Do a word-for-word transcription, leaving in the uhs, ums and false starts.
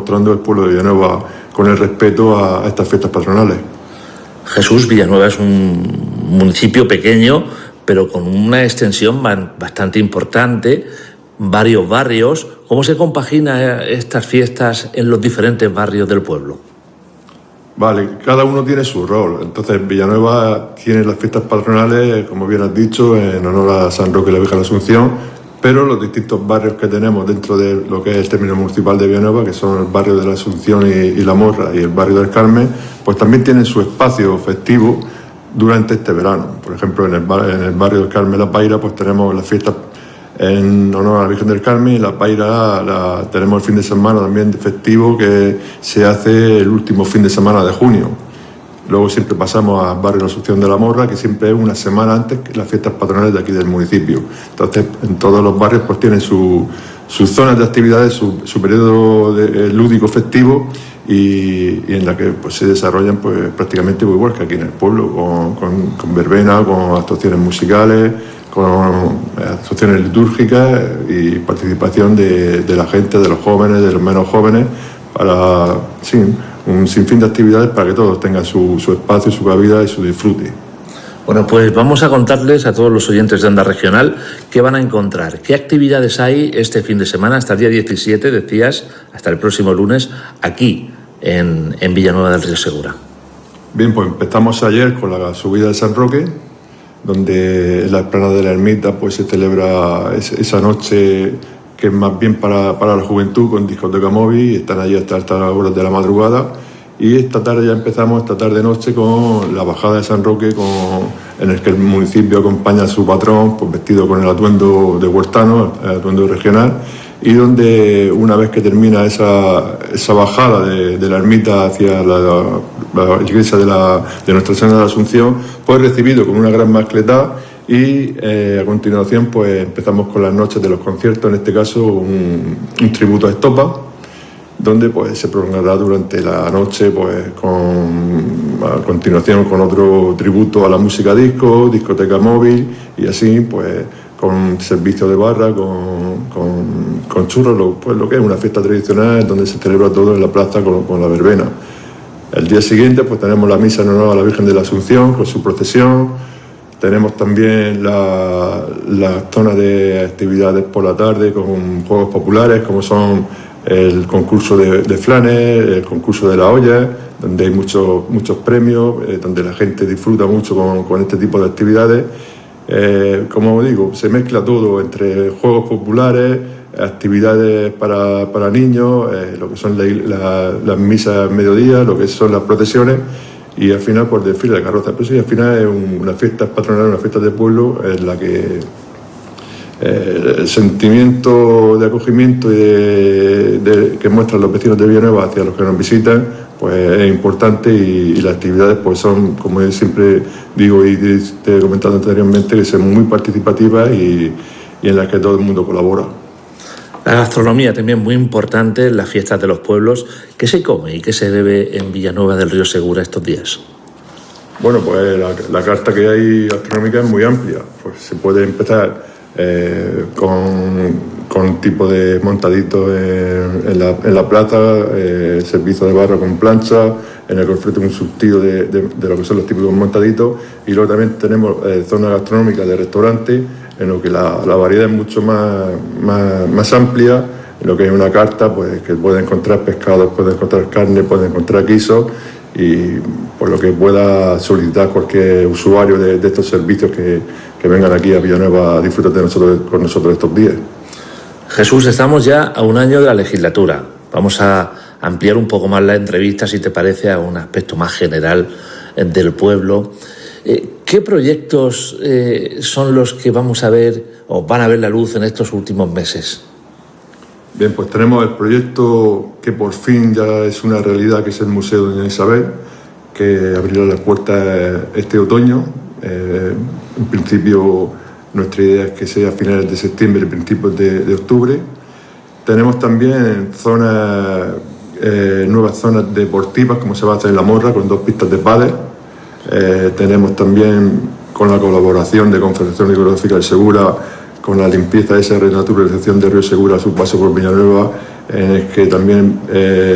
demostrando el pueblo de Villanueva con el respeto a, a estas fiestas patronales. Jesús, Villanueva es un municipio pequeño, pero con una extensión bastante importante, varios barrios. ¿Cómo se compagina estas fiestas en los diferentes barrios del pueblo? Vale, cada uno tiene su rol. Entonces, Villanueva tiene las fiestas patronales, como bien has dicho, en honor a San Roque y la Virgen de la Asunción, pero los distintos barrios que tenemos dentro de lo que es el término municipal de Villanueva, que son el barrio de la Asunción y, y La Morra y el barrio del Carmen, pues también tienen su espacio festivo durante este verano. Por ejemplo, en el, bar, en el barrio del Carmen La Paira, pues tenemos las fiestas en honor a la Virgen del Carmen, y La Paira la, tenemos el fin de semana también festivo que se hace el último fin de semana de junio. Luego siempre pasamos al barrio de la Asunción de La Morra, que siempre es una semana antes que las fiestas patronales de aquí del municipio. Entonces, en todos los barrios pues tienen su, sus zonas de actividades, su, su periodo de, lúdico festivo, y, y en la que pues, se desarrollan pues, prácticamente igual que aquí en el pueblo, con, con, con verbena, con actuaciones musicales, con actuaciones litúrgicas y participación de, de la gente, de los jóvenes, de los menos jóvenes, para sí, un sinfín de actividades para que todos tengan su, su espacio, su cabida y su disfrute. Bueno, pues vamos a contarles a todos los oyentes de Onda Regional qué van a encontrar, qué actividades hay este fin de semana, hasta el día diecisiete, decías, hasta el próximo lunes, aquí en, en Villanueva del Río Segura. Bien, pues empezamos ayer con la subida de San Roque, donde en la explanada de la ermita pues se celebra esa noche que es más bien para, para la juventud, con discoteca móvil, y están allí hasta altas horas de la madrugada. Y esta tarde ya empezamos, esta tarde-noche, con la bajada de San Roque, con, en el que el municipio acompaña a su patrón, pues vestido con el atuendo de huertano, el atuendo regional, y donde una vez que termina esa, esa bajada de, de la ermita hacia la, la, la iglesia de, la, de Nuestra Señora de la Asunción, pues recibido con una gran mascletá. Y eh, a continuación pues empezamos con las noches de los conciertos, en este caso un, un tributo a Estopa, donde pues se prolongará durante la noche pues con a continuación con otro tributo a la música disco, discoteca móvil, y así pues con servicio de barra, con, con, con churros, lo, pues lo que es una fiesta tradicional donde se celebra todo en la plaza con, con la verbena. El día siguiente pues tenemos la misa en honor a la Virgen de la Asunción con su procesión. Tenemos también la, la zona de actividades por la tarde con juegos populares, como son el concurso de, de flanes, el concurso de la olla, donde hay muchos, muchos premios, eh, donde la gente disfruta mucho con, con este tipo de actividades. Eh, como digo, se mezcla todo entre juegos populares, actividades para, para niños, eh, lo que son la, la, las misas mediodía, lo que son las procesiones, y al final por desfile de carroza. Pero sí, al final es un, una fiesta patronal, una fiesta de pueblo en la que eh, el sentimiento de acogimiento y de, de, que muestran los vecinos de Villanueva hacia los que nos visitan pues es importante, y, y las actividades pues son, como yo siempre digo y te he comentado anteriormente, que son muy participativas y, y en las que todo el mundo colabora. La gastronomía también muy importante en las fiestas de los pueblos. ¿Qué se come y qué se bebe en Villanueva del Río Segura estos días? Bueno, pues la, la carta que hay gastronómica es muy amplia. Pues se puede empezar eh, con, con tipo de montaditos en, en, la, en la plaza, eh, servicio de barra con plancha, en el que ofrece un surtido de, de, de lo que son los típicos montaditos, y luego también tenemos eh, zona gastronómica de restaurantes, en lo que la, la variedad es mucho más, más, más amplia, en lo que hay una carta pues que puede encontrar pescados, puede encontrar carne, puede encontrar guisos, y por lo que pueda solicitar cualquier usuario de, de estos servicios que, que vengan aquí a Villanueva a disfrutar de nosotros, con nosotros estos días. Jesús, estamos ya a un año de la legislatura. Vamos a ampliar un poco más la entrevista, si te parece, a un aspecto más general del pueblo. ¿Qué proyectos eh, son los que vamos a ver o van a ver la luz en estos últimos meses? Bien, pues tenemos el proyecto que por fin ya es una realidad, que es el Museo Doña Isabel, que abrirá las puertas este otoño. Eh, en principio nuestra idea es que sea a finales de septiembre, principios de, de octubre. Tenemos también zonas, eh, nuevas zonas deportivas, como se va a hacer en La Morra, con dos pistas de pádel. Eh, tenemos también, con la colaboración de Confederación Hidrográfica del Segura, con la limpieza de esa renaturalización de Río Segura a su paso por Villanueva, en el que también eh,